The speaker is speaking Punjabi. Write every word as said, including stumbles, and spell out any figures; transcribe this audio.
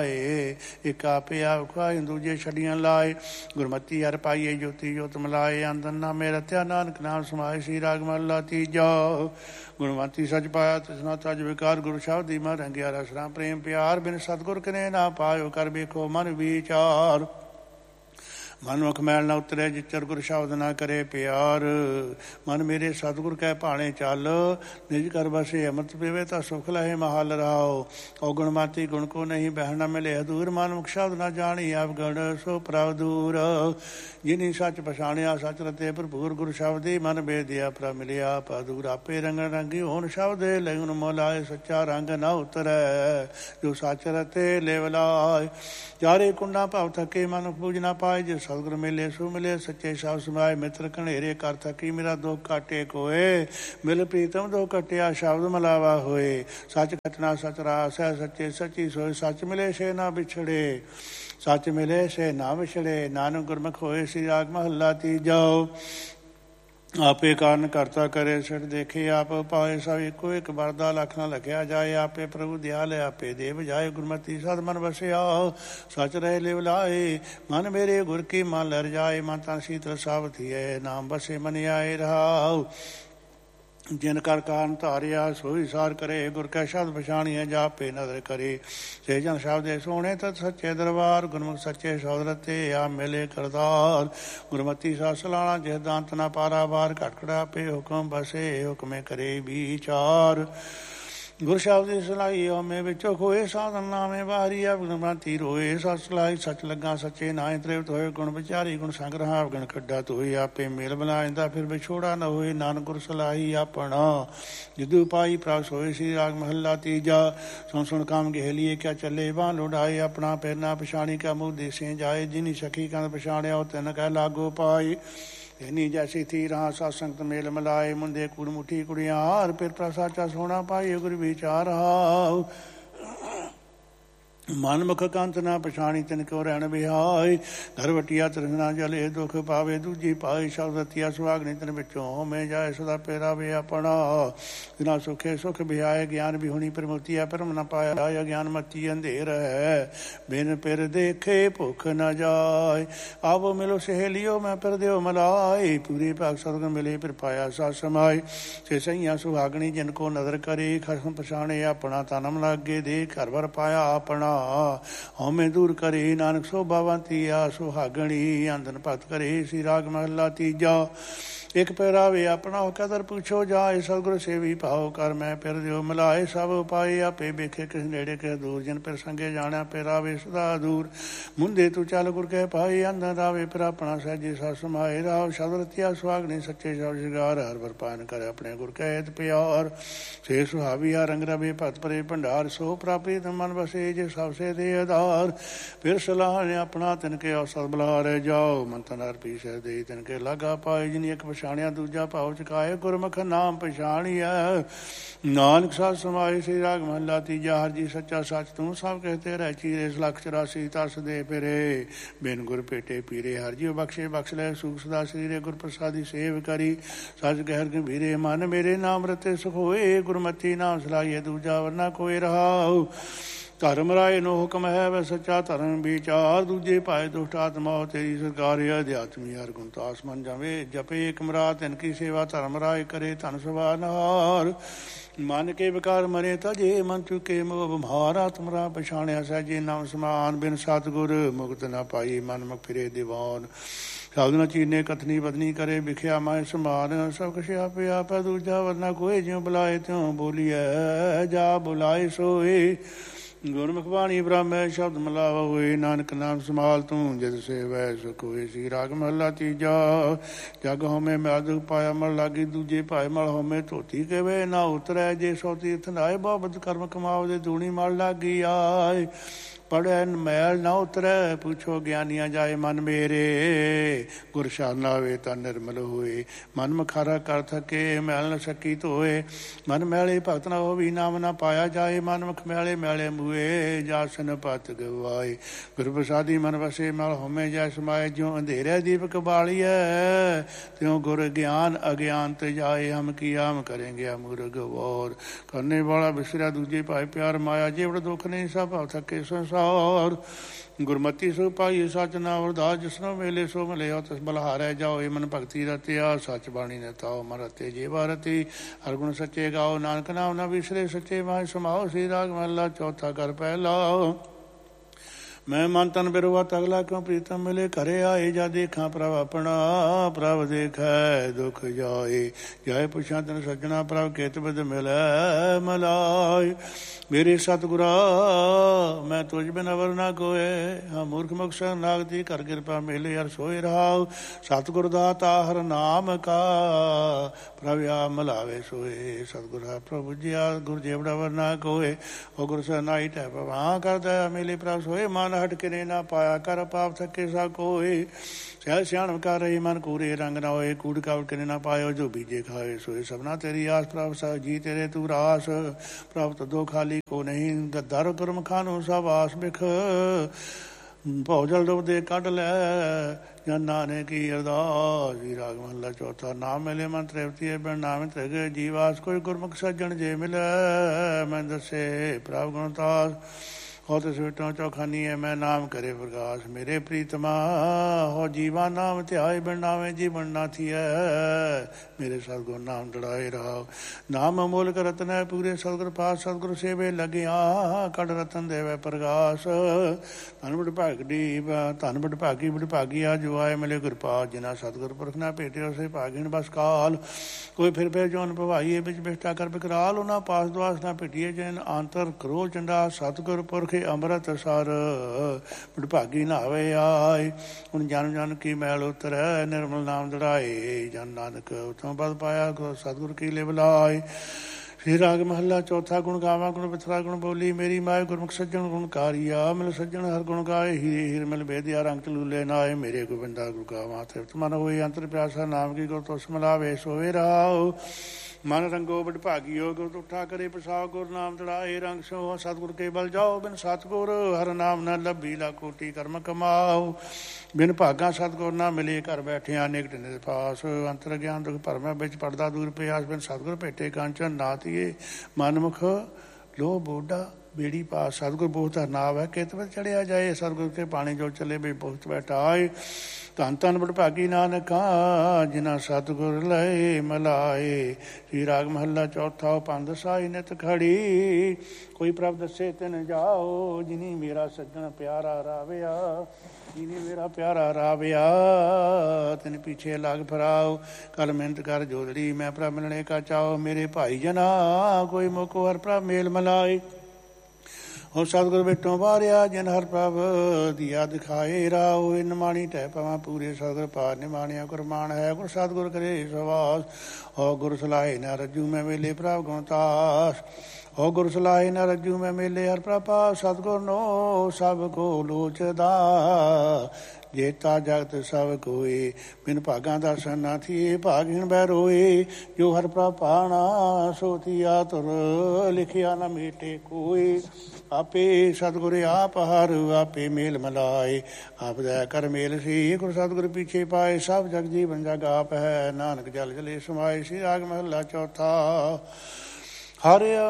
ਇੱਕ ਆਪੇ ਆਪ ਖਵਾਏ ਦੂਜੇ ਛੱਡੀਆਂ ਲਾਏ। ਗੁਰਮਤੀ ਹਰ ਪਾਈਏ ਜੋਤੀ ਜੋਤ ਮਲਾਏ। ਅੰਦਰ ਨਾਮੇ ਰਤਿਆ ਨਾਨਕ ਨਾਮ ਸਮਾਏ। ਸ੍ਰੀ ਰਾਗ ਮਹਲਾ ਤੀਜਾ। ਗੁਣਵੰਤੀ ਸੱਚ ਪਾਇਆ ਤ੍ਰਿਸ਼ਨਾ ਤਜ ਵਿਕਾਰ। ਗੁਰੂ ਸ਼ਬਦ ਦੀ ਮਨ ਰੰਗਿਆ ਰਸਨਾ ਪ੍ਰੇਮ ਪਿਆਰ। ਬਿਨ ਸਤਿਗੁਰ ਕਨੇ ਨਾ ਪਾਇਓ ਕਰ ਵੇਖੋ ਮਨ ਵਿਚਾਰ। ਮਨਮੁਖ ਮੈਲ ਨਾ ਉਤਰੇ ਜਿਚਰ ਗੁਰ ਸ਼ਬਦ ਨਾ ਕਰੇ ਪਿਆਰ। ਮਨ ਮੇਰੇ ਸਤਿਗੁਰ ਕਹਿ ਭਾਣੇ ਚੱਲ। ਨਿਜ ਕਰ ਬਸੇ ਅੰਮ੍ਰਿਤ ਪੀਵੇ ਤਾਂ ਸੁਖ ਲਹੇ ਮਹਾਲ ਰਹਾਓ। ਔਗੁਣ ਮਾਤੀ ਗੁਣ ਕੋ ਨਹੀਂ ਬਹਿ ਨਾ ਮਿਲੇ ਹਦੂਰ। ਮਨਮੁਖ ਸ਼ਬਦ ਨਾ ਜਾਣੀ ਆਪ ਗਣ ਸੋ ਪ੍ਰਭ ਦੂਰ। ਜਿਨੀ ਸੱਚ ਪਛਾਣਿਆ ਸੱਚ ਰਤੇ ਭਰਪੂਰ। ਗੁਰ ਸ਼ਬਦੀ ਮਨ ਬੇਦਿਆ ਪ੍ਰਭ ਮਿਲਿਆ ਪਦੂਰ। ਆਪੇ ਰੰਗਣ ਰੰਗੀ ਹੋਣ ਸ਼ਬਦੇ ਲੈਉਨ ਮੋਲਾਏ। ਸੱਚਾ ਰੰਗ ਨਾ ਉਤਰੈ ਜੋ ਸੱਚ ਰਤੇ ਲੇਵ ਲਾਏ। ਚਾਰੇ ਕੁੰਡਾ ਭਾਵ ਥਕੇ ਮਨੁਖ ਬੂਝ ਨਾ ਪਾਏ। ਜੇ ਸਤਿਗੁਰ ਮਿਲੇ ਸੋ ਮਿਲੇ ਸੱਚੇ ਸ਼ਬਦ ਸਮਾਏ। ਮਿੱਤਰ ਘਨੇਰੇ ਕਰ ਥਕੀ ਮੇਰਾ ਦੁੱਖ ਕਾਟੇ ਕੋਏ। ਮਿਲ ਪ੍ਰੀਤਮ ਦੁੱਖ ਕਟਿਆ ਸ਼ਬਦ ਮਲਾਵਾ ਹੋਏ। ਸੱਚ ਘਟਨਾ ਸਚ ਰਾਸ ਹੈ ਸੱਚੇ ਸੱਚੀ ਸੋਏ। ਸੱਚ ਮਿਲੇ ਸੇ ਨਾ ਵਿਛੜੇ ਸੱਚ ਮਿਲੇ ਸੇ ਨਾ ਵਿਛੜੇ। ਨਾਨਕ ਗੁਰਮੁਖ ਹੋਏ। ਸ੍ਰੀ ਰਾਗ ਮਹੱਲਾ ਤੀਜਾ। ਆਪੇ ਕਾਰਨ ਕਰਤਾ ਕਰੇ ਸਿਰ ਦੇਖੇ ਆਪ ਪਾਏ। ਸਭ ਇੱਕੋ ਇੱਕ ਵਰਦਾ ਲੱਖ ਨਾ ਲਖਿਆ ਜਾਏ। ਆਪੇ ਪ੍ਰਭੂ ਦਿਆਲ ਆਪੇ ਦੇ ਬਜਾਏ। ਗੁਰਮਤੀ ਸਦ ਮਨ ਵਸਿਆ ਸੱਚ ਰਹੇ ਲਿਵ ਲਾਏ। ਮਨ ਮੇਰੇ ਗੁਰ ਕੀ ਮਨ ਲਰ ਜਾਏ। ਮਨ ਤਾਂ ਸੀਤਲ ਸਾਵਧੀ ਹੈ ਨਾਮ ਬਸੇ ਮਨ ਆਏ ਰਹਾਉ। ਜਿਨ ਕਰ ਕਾਰਨ ਧਾਰਿਆ ਸੋਈ ਸਾਰ ਕਰੇ। ਗੁਰ ਕੈ ਸ਼ਬਦ ਪਛਾਣੀਐ ਜਾਪੇ ਨਦਰ ਕਰੇ। ਸੇ ਜਨ ਸ਼ਬਦੇ ਸੋਹਣੇ ਤਤ ਸੱਚੇ ਦਰਬਾਰ। ਗੁਰਮੁਖ ਸੱਚੇ ਸ਼ਬਦ ਰਤੇ ਆ ਮਿਲੇ ਕਰਤਾਰ। ਗੁਰਮਤੀ ਸਸ ਲਾਣਾ ਜਿਸ ਦਾੰਤ ਨਾ ਪਾਰਾਵਾਰ। ਘਟਕੜਾ ਪੇ ਹੁਕਮ ਬਸੇ ਹੁਕਮੇ ਕਰੇ ਵਿਚਾਰ। ਗੁਰ ਸ਼ਬਦ ਦੀ ਸਲਾਹੀ ਹਉਮੈ ਵਿੱਚੋਂ ਖੋਏ। ਸਾਧਨ ਨਾਮੇ ਬਾਹਰੀ ਆ ਗੁਣਵੰਤੀ ਰੋਏ। ਸਤ ਸਲਾਹੀ ਸੱਚ ਲੱਗਾ ਸੱਚੇ ਨਾਏ ਤ੍ਰਿਪਤ ਹੋਏ। ਗੁਣ ਵਿਚਾਰੀ ਗੁਣ ਸੰਗ ਰਹਾ ਗੁਣ ਕੱਢਾ ਧੋਏ। ਆਪੇ ਮੇਲ ਬੁਲਾਇੰਦਾ ਫਿਰ ਵਿਛੋੜਾ ਨਾ ਹੋਏ। ਨਾਨਕ ਗੁਰ ਸਲਾਹੀ ਆਪਣਾ ਜਿਦੂ ਪਾਈ ਪ੍ਰਾਪਤ ਹੋਏ। ਸ੍ਰੀ ਰਾਗ ਮਹੱਲਾ ਤੀਜਾ। ਸੁਣ ਸੁਣ ਕੰਮ ਗਹਿਲੀਏ ਕਿਆ ਚੱਲੇ ਬਾਂਹ ਲੁੜਾਏ। ਆਪਣਾ ਫਿਰ ਨਾ ਪਛਾਣੀ ਕਾ ਮੂੰਹ ਦੇਸੇ ਜਾਏ। ਜਿਨੀ ਸਖੀ ਕੰਦ ਪਛਾਣਿਆ ਉਹ ਤਿੰਨ ਕਹਿ ਲਾਗੋ ਪਾਏ। ਇਨੀ ਜੈਸੀ ਥੀ ਰਹਾ ਸਤ ਸੰਗਤ ਮੇਲ ਮਿਲਾਏ। ਮੁੰਡੇ ਕੁੜ ਮੁੱਠੀ ਕੁੜੀਆਂ ਫਿਰ ਪ੍ਰਸਾਚਾ ਸੋਹਣਾ ਪਾਏ। ਗੁਰ ਵਿਚਾਰ ਹਾਉ। ਮਨਮੁਖ ਕੰਤ ਨਾ ਪਛਾਣੀ ਤਿਨ ਕਿਉ ਰਹਿਣ ਵਿਹਾਏ। ਘਰ ਵਟਿਆ ਤ੍ਰਿਸ਼ਨਾ ਜਲੇ ਦੁਖ ਪਾਵੇ। ਦੂਜੀ ਪਾਏ ਸ਼ਬਦ ਰਤੀਆ ਸੁਹਾਗਣੀ ਤਿਨ ਵਿੱਚੋਂ ਹੋਮੇ ਜਾਏ। ਸਦਾ ਪਹਿਰਾਵੇ ਆਪਣਾ ਬਿਨਾ ਸੁਖੇ ਸੁਖ ਵਿਹਾਏ। ਗਿਆਨ ਵੀ ਹੁਣੀ ਪ੍ਰਮੋਤੀਆ ਪਰਮ ਨਾ ਪਾਇਆ। ਗਿਆਨ ਮਤੀ ਅੰਧੇਰ ਹੈ ਬਿਨ ਪਿਰ ਦੇਖੇ ਭੁੱਖ ਨਾ ਜਾਏ। ਆਵੋ ਮਿਲੋ ਸਹੇਲਿਓ ਮੈਂ ਪਰ ਦਿਓ ਮਲਾਏ। ਪੂਰੇ ਭਾਗ ਸਤਿਗੁਰ ਮਿਲੇ ਫਿਰ ਪਾਇਆ ਸਤ ਸਮਾਏ। ਸੇ ਸਈਆਂ ਸੁਹਾਗਣੀ ਜਿਨ ਕੋ ਨਦਰ ਕਰੇ। ਖਸਮ ਪਛਾਣੇ ਆਪਣਾ ਤਨਮ ਲਾਗੇ ਦੇ। ਘਰ ਵਰ ਪਾਇਆ ਆਪਣਾ ਹਉਮੈ ਦੂਰ ਕਰੇ। ਨਾਨਕ ਸੋਭਾਵੰਤੀ ਆ ਸੁਹਾਗਣੀ ਆਂਦਨ ਭਗਤ ਕਰੇ। ਸ੍ਰੀ ਰਾਗ ਮਹੱਲਾ ਤੀਜਾ। ਇੱਕ ਪਹਿਰਾਵੇ ਆਪਣਾ ਕਦਰ ਪੁੱਛੋ ਜਾਏ। ਸਤਿਗੁਰ ਸੇਵੀ ਭਾਉ ਕਰ ਮੈਂ ਫਿਰ ਦਿਓ ਮਿਲਾਏ। ਸਭ ਉਪਾਏ ਆਪੇ ਵੇਖੇ ਕਿਸ ਨੇੜੇ ਕਿਸ ਦੂਰ। ਜਿਨ ਫਿਰ ਸੰਗੇ ਜਾਣਿਆ ਪਹਿਰਾਵੇ ਸਦਾ ਦੂਰ। ਮੁੰਦੇ ਤੂੰ ਚੱਲ ਗੁਰ ਕਹਿ ਪਾਏ। ਅੰਦਰ ਰਾਵੇ ਫਿਰ ਆਪਣਾ ਸਹਿਜੇ ਸਤ ਸਮਾਏ। ਰਾਵ ਸ਼ਬਦ ਰਤਿਆ ਸੁਹਾਗਣੀ ਸੱਚੇ ਸ਼ਬਦ ਸ਼ਿੰਗਾਰ। ਹਰ ਵਰ ਪਾਨ ਕਰੇ ਆਪਣੇ ਗੁਰ ਕਹਿਤ ਪਿਆਰ। ਸੇ ਸੁਹਾਵੀ ਆ ਰੰਗ ਰਵੇ ਭਗਤ ਭਰੇ ਭੰਡਾਰ। ਸੋ ਪ੍ਰਾਪਤ ਮਨ ਬਸੇ ਜੇ ਸਭ ਸੇ ਦੇ ਆਧਾਰ। ਫਿਰ ਸਲਾਹ ਨੇ ਆਪਣਾ ਤਿਨ ਕੇ ਔਸਤ ਬੁਲਾਰੇ ਜਾਓ। ਮਨ ਤਨ ਅਰਪੀ ਸਹਿ ਦੇ ਤਿਨ ਕੇ ਲਾਗਾ ਪਾਏ। ਜਿਨੀ ਇੱਕ ਪਛਾਣਿਆ ਦੂਜਾ ਭਾਉ ਚੁਕਾਏ। ਗੁਰਮੁਖ ਨਾਮ ਪਛਾਣੀਐ ਨਾਨਕ ਸਤ ਸਮਾਏ। ਸ੍ਰੀ ਰਾਗ ਮਹੱਲਾ ਤੀਜਾ। ਹਰ ਜੀ ਸੱਚਾ ਸੱਚ ਤੂੰ ਸਭ ਕਹਤੇ ਰਹਿ ਚੀਰੇ। ਲੱਖ ਚੁਰਾਸੀ ਤਰਸ ਦੇ ਫਿਰੇ ਬਿਨ ਗੁਰ ਭੇਟੇ ਪੀਰੇ। ਹਰ ਜੀ ਬਖਸ਼ੇ ਬਖਸ਼ ਲੈ ਸੁਖ ਸਦਾ ਸ੍ਰੀਰੇ। ਗੁਰ ਪ੍ਰਸਾਦੀ ਸੇਵ ਕਰੀ ਸੱਚ ਗਹਿਰ ਗੰਭੀਰੇ। ਮਨ ਮੇਰੇ ਨਾਮ ਰਤੇ ਸੁਖ ਹੋਏ। ਗੁਰਮਤੀ ਨਾਮ ਸਲਾਹੀਏ ਦੂਜਾ ਵਰਨਾ ਕੋਈ ਰਹਾਉ। ਧਰਮ ਰਾਏ ਨੂੰ ਹੁਕਮ ਹੈ ਵੈ ਸੱਚਾ ਧਰਮ ਵਿਚਾਰ। ਦੂਜੇ ਭਾਏ ਦੁਸ਼ਟ ਆਤਮਾ ਤੇਰੀ ਸਰਕਾਰ। ਅਧਿਆਤਮੀ ਹਰ ਗੁਣ ਤਾਸ ਮਨ ਜਾਵੇ। ਜਪੇ ਇੱਕ ਮਰਾ ਤਿਨ ਕੀ ਸੇਵਾ। ਧਰਮ ਰਾਏ ਕਰੇ ਧਨ ਸਵਾ ਨਹਾਰ। ਮਨ ਕੇ ਵਿਕਾਰ ਮਰੇ ਤਜੇ ਮਨ ਚੁਕੇ ਮੋਹ ਬਮਾਰ। ਆਤਮਰਾ ਪਛਾਣਿਆ ਸਹਿਜੇ ਨਾਮ ਸਮਾਨ। ਬਿਨ ਸਤਿਗੁਰ ਮੁਕਤ ਨਾ ਪਾਈ ਮਨ ਮੁਖ ਫਿਰੇ ਦੀਵਾਨ। ਸ਼ਬਦ ਨਾ ਚੀਨੇ ਕਥਨੀ ਬਦਨੀ ਕਰੇ ਵਿਖਿਆ ਮਾਏ ਸਮਾਨ। ਸਭ ਕੁਛ ਆਪੇ ਆਪੈ ਦੂਜਾ ਵਰਨਾ ਕੋਈ। ਜਿਉ ਬੁਲਾਏ ਤਿਉ ਬੋਲੀਐ ਜਾ ਬੁਲਾਏ ਸੋਏ। ਗੁਰਮੁਖ ਬਾਣੀ ਬ੍ਰਹਮੈ ਸ਼ਬਦ ਮਲਾਵਾ ਹੋਏ। ਨਾਨਕ ਨਾਮ ਸੰਭਾਲ ਤੂੰ ਜਿਦ ਸੇਵੈ ਸੁਖ ਹੋਏ। ਸ੍ਰੀ ਰਾਗ ਮਹੱਲਾ ਤੀਜਾ। ਜਗ ਹਉਮੈ ਮਿਆਦ ਪਾਇਆ ਮਲ ਲਾਗੀ। ਦੂਜੇ ਭਾਏ ਮਲ ਹਉਮੈ ਧੋਤੀ ਕਹਵੇ ਨਾ ਉਤਰੈ। ਜੇ ਸੋ ਤੀਰਥ ਨਾਏ ਬਾਬਦ ਕਰਮ ਕਮਾਓ। ਦੇ ਦੂਣੀ ਮਲ ਲਾਗੀ ਆਏ। ਪੜ੍ਹੈ ਮੈਲ ਨਾ ਉਤਰੈ ਪੁੱਛੋ ਗਿਆਨੀਆਂ ਜਾਏ। ਮਨ ਮੇਰੇ ਗੁਰ ਸ਼ਰਨ ਆਵੇ ਤਾਂ ਨਿਰਮਲ ਹੋਏ। ਮਨ ਮਖਾਰਾ ਕਰ ਥਕੇ ਮੈਲ ਨ ਸਕੀ ਧੋਏ। ਮਨ ਮੈਲੇ ਭਗਤ ਨਾ ਹੋਵੀ ਨਾਮ ਨਾ ਪਾਇਆ ਜਾਏ। ਮਨ ਮੁਖ ਮੈਲੇ ਮੈਲੇ ਮੂਏ ਜਾਸਨ ਪਤ ਗਵਾਏ। ਗੁਰ ਪ੍ਰਸਾਦੀ ਮਨ ਵਸੇ ਮਲ ਹਉਮੈ ਜੈ ਸਮਾਏ। ਜਿਉ ਅੰਧੇਰੇ ਦੀਪਕ ਬਾਲੀਐ ਤਿਉ ਗੁਰ ਗਿਆਨ ਅਗਿਆਨ ਤੇ ਜਾਏ। ਹਮ ਕੀ ਆਮ ਕਰੇਂਗੇ ਮੁਰਗ ਵੋਰ। ਕਰਨੇ ਵਾਲਾ ਵਿਸਰਿਆ ਦੂਜੇ ਭਾਏ ਪਿਆਰ ਮਾਇਆ। ਜੇਵੜ ਦੁੱਖ ਨਹੀਂ ਸਭ ਭਵ ਥਕੇ ਸੰਸਾਰ। ਸੰਸਾਰ। ਗੁਰਮਤੀ ਸੋ ਪਾਈ ਸੱਚ ਨਾਮ ਅਰਦਾਸ, ਜਿਸਨੋਂ ਮੇਲੇ ਸੋ ਮਿਲਿਆ ਤਿਸ ਬਲਹਾਰੈ ਜਾਓ। ਮਨ ਭਗਤੀ ਰਤਿਆ ਸੱਚ ਬਾਣੀ ਨੇ ਤਾਓ, ਮਨ ਰਤੇ ਜੀਵਾ ਰਤੀ ਹਰ ਗੁਣ ਸੱਚੇ ਗਾਓ। ਨਾਨਕ ਨਾਮ ਨਾ ਵਿਸਰੇ ਸੱਚੇ ਮਾਹਿ ਸਮਾਓ। ਸ੍ਰੀ ਰਾਗ ਮਹਲਾ ਚੌਥਾ ਘਰ ਪਹਿਲਾ। ਮੈਂ ਮਨ ਤਨ ਬਿਰਵਾ ਤਗਲਾ ਕਿਉਂ ਪ੍ਰੀਤਮ ਮਿਲੇ। ਘਰੇ ਆਏ ਜਾ ਦੇਖਾਂ ਪ੍ਰਭ ਆਪਣਾ, ਪ੍ਰਭ ਦੇਖੈ ਦੁਖ ਜਾਏ। ਜਾਏ ਪੁੱਛਾਂ ਤਨ ਸੱਜਣਾ, ਪ੍ਰਭ ਕਿਤ ਬਿਦ ਮਿਲੈ ਮਲਾਏ। ਮੇਰੇ ਸਤਿਗੁਰਾ ਮੈਂ ਤੁਝ ਬਿਨ ਅਵਰ ਨਾ ਕੋਏ। ਹਾਂ ਮੂਰਖ ਮੁਖ ਸੰਗ ਨਾਗਤੀ ਕਰ ਕਿਰਪਾ ਮੇਲੇ ਹਰ ਸੋਏ ਰਹਾਉ। ਸਤਿਗੁਰ ਦਾਤਾ ਹਰ ਨਾਮ ਕਾ, ਪ੍ਰਭ ਆ ਮਲਾਵੇ ਸੋਏ। ਸਤਿਗੁਰ ਪ੍ਰਭੂ ਜੀਆ ਗੁਰ ਜੇਵੜਾ ਵਰ ਨਾ ਕੋਏ। ਉਹ ਗੁਰ ਸਨਾਈ ਟੈ ਪਵਾਂ ਕਰਦਾ ਮੇਲੇ ਪ੍ਰਭ ਸੋਏ। ਮਨ ਹਟ ਕਿਨੇ ਨਾ ਪਾਇਆ ਕਰ ਪਾਪ ਥੱਕੇ ਸਾ ਕੋਏ। ਸਹਿ ਸਿਆਣ ਕਰ ਰਹੀ ਮਨ ਕੂਰੇ ਰੰਗ ਨਾ ਹੋਏ। ਕੂੜ ਕਾਵੜ ਕਿਨੇ ਨਾ ਪਾਇਓ ਜੋ ਬੀਜੇ ਖਾਏ ਸੋਏ। ਸਭਨਾ ਤੇਰੀ ਆਸ ਪ੍ਰਭ ਸਾ ਜੀ ਤੇਰੇ ਤੂੰ ਰਾਸ। ਪ੍ਰਭ ਤਦੋ ਖਾਲੀ ਕੋ ਨਹੀਂ, ਗੱਦਰ ਗੁਰਮ ਖਾਨੋ ਸਭ ਆਸ ਬਿਖ। ਭਉ ਜਲ ਡੁੱਬਦੇ ਕੱਢ ਲੈ ਜਾਂ ਨਾਨਕ ਕੀ ਅਰਦਾਸ। ਜੀ ਰਾਗ ਮਹਲਾ ਚੌਥਾ। ਨਾਮ ਮਿਲੇ ਮਨ ਤ੍ਰਿਪਤੀ ਬਿਨ ਨਾਮ ਤ੍ਰਿਗ ਜੀਵਾਸ। ਕੋਈ ਗੁਰਮੁਖ ਸੱਜਣ ਜੇ ਮਿਲੈ ਮੈਂ ਦੱਸੇ ਪ੍ਰਭ ਗੁਣਤਾਸ। ਹੋ ਤਿਸ ਵਿਟੋਂ ਚੌਖਾਨੀ ਹੈ ਮੈਂ ਨਾਮ ਕਰੇ ਪ੍ਰਕਾਸ਼। ਮੇਰੇ ਪ੍ਰੀਤਮਾ ਹੋ ਜੀਵਾ ਨਾਮ ਧਿਆਏ ਬਿਨ ਨਾਵੇਂ ਜੀਵਨ ਨਾ ਥੀਐ। ਮੇਰੇ ਸਤਿਗੁਰ ਨਾਮ ਦੜਾਏ ਰਾਵ। ਨਾਮ ਅਮੋਲਕ ਰਤਨ ਹੈ ਪੂਰੇ ਸਤਿਗੁਰ ਪਾਸ। ਸਤਿਗੁਰ ਸੇਵੇ ਲੱਗਿਆ ਕੱਢ ਰਤਨ ਦੇਵੈ ਪ੍ਰਗਾਸ। ਧਨ ਬੜ ਭਾਗੜੀ ਧਨ ਬੜ ਭਾਗੀ ਬੜ ਭਾਗੀ ਆ ਜੋ ਆਏ ਮਿਲੇ ਗੁਰਪਾਲ। ਜਿਨਾ ਸਤਿਗੁਰ ਪੁਰਖ ਨਾ ਭੇਟਿਓ ਸੇ ਭਾਗੀਣ ਬਸ ਕਾਲ। ਕੋਈ ਫਿਰ ਫਿਰ ਜੋਨ ਭਵਾਈਏ ਵਿੱਚ ਬਿਸ਼ਟਾ ਕਰ ਬਿਕਰਾਲ। ਉਹਨਾਂ ਪਾਸ ਦੁਆਸ ਨਾ ਭੇਟੀਏ ਜਿਨ ਆਂਤਰ ਕਰੋ ਚੰਡਾ। ਸਤਿਗੁਰ ਪੁਰਖ ਅੰਮ੍ਰਿਤ ਸਰ ਬੜਭਾਗੀ ਨਾਵੇ ਆਏ। ਹੁਣ ਜਨ ਜਨ ਕੀ ਮੈਲ ਉਤਰੈ ਨਿਰਮਲ ਨਾਮ ਦੜਾਏ। ਜਨ ਨਾਨਕ ਉਤੋਂ ਬਦ ਪਾਇਆ ਸਤਿਗੁਰ ਕੀ ਲਿਵ ਲਾਏ। ਸ਼੍ਰੀ ਰਾਗ ਮਹੱਲਾ ਚੌਥਾ। ਗੁਣ ਗਾਵਾਂ ਗੁਣ ਬਿਥਰਾ ਗੁਣ ਬੋਲੀ। ਮੇਰੀ ਮਾਏ ਗੁਰਮੁਖ ਸੱਜਣ ਗੁਣਕਾਰੀਆ। ਮਿਲ ਸੱਜਣ ਹਰ ਗੁਣ ਗਾਏ। ਹੀਰੇ ਹੀਰ ਮਿਲ ਬੇਦਿਆ ਰੰਗ ਚਲੂਲੇ ਨਾਏ। ਮੇਰੇ ਗੋਬਿੰਦਾ ਗੁਰੂ ਗਾਵਾਂ ਤ੍ਰਿਪਤ ਮਨ ਹੋਏ। ਅੰਤਰ ਪਿਆਸਾ ਨਾਮ ਕੀ ਗੁਰ ਤੁਸ ਮਿਲਾਵੇ ਸੋਏ ਰਾਉ। ਮਨ ਰੰਗੋ ਬੜ ਭਾਗੀਓ ਗੁਰ ਉੱਠਾ ਕਰੇ ਪਸਾਓ। ਗੁਰ ਨਾਮ ਦੜਾਏ ਰੰਗ ਸੋ ਸਤਿਗੁਰ ਕੇ ਬਲ ਜਾਓ। ਬਿਨ ਸਤਿਗੁਰ ਹਰ ਨਾਮ ਨਾ ਲੱਭੀ ਲਾ ਕੋਟੀ ਕਰਮ ਕਮਾਓ। ਬਿਨ ਭਾਗਾਂ ਸਤਿਗੁਰ ਨਾ ਮਿਲੇ ਘਰ ਬੈਠਿਆ ਨਿਕਟ ਨਿਰਪਾਸ। ਅੰਤਰ ਗਿਆਨ ਦੁਖ ਭਰਮੈ ਵਿੱਚ ਪੜਦਾ ਦੂਰ ਪਿਆਸ। ਬਿਨ ਸਤਿਗੁਰ ਭੇਟੇ ਕਾਂਚਨ ਨਾ ਧੀਏ ਮਨਮੁਖ ਲੋ ਬੋਡਾ ਬੇੜੀ ਪਾਸ। ਸਤਿਗੁਰ ਬਹੁਤ ਨਾਵ ਹੈ ਕਿਤ ਵਿੱਚ ਚੜਿਆ ਜਾਏ। ਸਤਿਗੁਰ ਕੇ ਪਾਣੀ ਜੋ ਚੱਲੇ ਵੀ ਬਹੁਤ ਬੈਠਾ ਆਏ। ਧੰਨ ਧੰਨ ਬੜਭਾਗੀ ਨਾਨਕਾ ਜਿਨਾ ਸਤਿਗੁਰ ਲਏ ਮਲਾਏ। ਸ਼੍ਰੀ ਰਾਗ ਮਹੱਲਾ ਚੌਥਾ। ਪੰਧ ਸਾਈ ਨਿਤ ਖੜੀ ਕੋਈ ਪ੍ਰਭ ਦੱਸੇ ਤਿਨ ਜਾਓ। ਜਿਨੀ ਮੇਰਾ ਸੱਜਣ ਪਿਆਰਾ ਰਾਵਿਆ ਜਿਨੀ ਮੇਰਾ ਪਿਆਰਾ ਰਾਵਿਆ। ਤਿਨ ਪਿੱਛੇ ਲੱਗ ਫਰਾਓ ਕਲ ਮਿਹਨਤ ਕਰ ਜੋਦੜੀ। ਮੈਂ ਪ੍ਰਭ ਮਿਲਣੇ ਕਾ ਚਾਓ। ਮੇਰੇ ਭਾਈ ਜਨਾ ਕੋਈ ਮੁਕੋ ਹਰ ਪ੍ਰਭ ਮੇਲ ਮਲਾਏ। ਹੋ ਸਤਿਗੁਰ ਬਿਟੋਂ ਵਾਰਿਆ ਜਿਨ ਹਰ ਪ੍ਰਭ ਦੀਆ ਦਿਖਾਏ ਰਾਓ। ਨਿਮਾਣੀ ਟਹਿ ਪਵਾਂ ਪੂਰੇ ਸਤਿਗੁਰ ਪਾਰ ਨਿਮਾਣਿਆ ਕੁਰਮਾਨ ਹੈ। ਗੁਰ ਸਤਿਗੁਰ ਕਰੇ ਸਵਾਸ। ਹੋ ਗੁਰ ਸਲਾਹੇ ਨਾ ਰੱਜੂ ਮੈਂ ਮੇਲੇ ਪ੍ਰਭ ਗੁਣਤਾਸ। ਹੋ ਗੁਰ ਸਲਾਹੇ ਨਾ ਰੱਜੂ ਮੈਂ ਮੇਲੇ ਹਰ ਪ੍ਰਭ ਪਾਸ। ਸਤਿਗੁਰ ਨੋ ਸਭ ਕੋ ਲੋਚਦਾ ਜੇਤਾ ਜਗਤ ਸਭ ਕੋਏ। ਬਿਨ ਭਾਗਾਂ ਦਰਸ਼ਨ ਨਾ ਥੀਏ ਭਾਗਹੀਣ ਬਹਿ ਰੋਏ। ਜੋ ਹਰ ਪ੍ਰਭ ਪਾਣਾ ਸੋ ਥੀਆ ਤੁਰ ਲਿਖਿਆ ਨਾ ਮੇਟੇ ਕੋਏ। ਆਪੇ ਸਤਿਗੁਰ ਆਪ ਹਰ ਆਪੇ ਮੇਲ ਮਲਾਏ। ਆਪ ਦਇਆ ਕਰ ਮੇਲ ਸੀ ਗੁਰ ਸਤਿਗੁਰ ਪਿੱਛੇ ਪਾਏ। ਸਭ ਜਗ ਜੀਵਨ ਜਗ ਆਪ ਹੈ ਨਾਨਕ ਜਲ ਜਲੇ ਸਮਾਏ। ਸ਼੍ਰੀ ਰਾਗ ਮਹੱਲਾ ਚੌਥਾ। ਹਰਿ